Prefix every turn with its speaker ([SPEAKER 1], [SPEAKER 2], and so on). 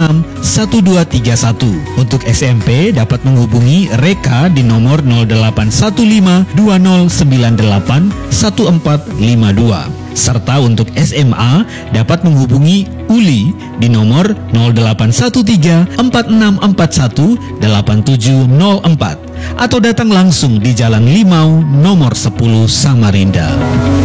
[SPEAKER 1] Untuk SMP dapat menghubungi Reka di nomor 081520981452. Serta untuk SMA dapat menghubungi Uli di nomor 081346418704 atau datang langsung di Jalan Limau nomor 10 Samarinda.